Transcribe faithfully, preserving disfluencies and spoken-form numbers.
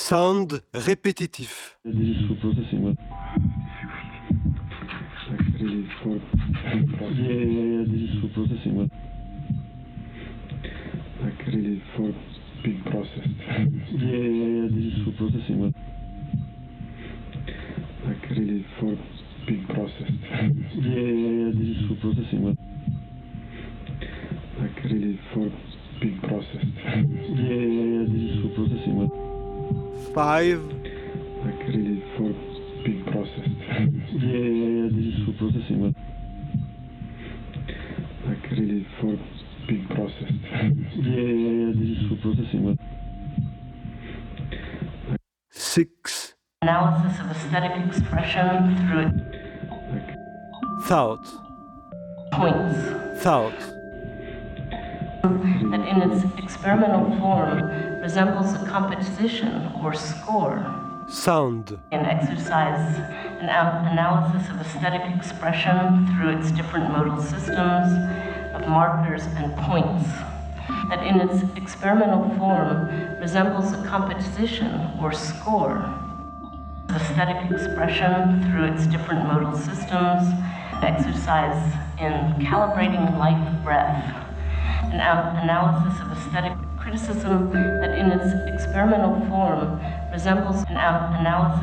Sound répétitif. Digital processing. What? Like really for yeah, yeah, yeah, digital processing. What? Like really for big process. Yeah, yeah, yeah, digital processing. What? Like really for big process. Yeah, yeah, yeah, digital processing. What? Like really for big process. Yeah, yeah, yeah, digital processing. What? Five, Like really for big process. Yeah, yeah, yeah, digital processing. What? Like really for big process. Yeah, yeah, yeah, digital processing. What? six, Analysis of aesthetic expression through Like thought, points thought, that in its experimental form resembles a composition or score. sound, An exercise, an an- analysis of aesthetic expression through its different modal systems of markers and points that in its experimental form resembles a composition or score. Aesthetic expression through its different modal systems, exercise in calibrating light breath, an an- analysis of aesthetic criticism that in its experimental form resembles an an- analysis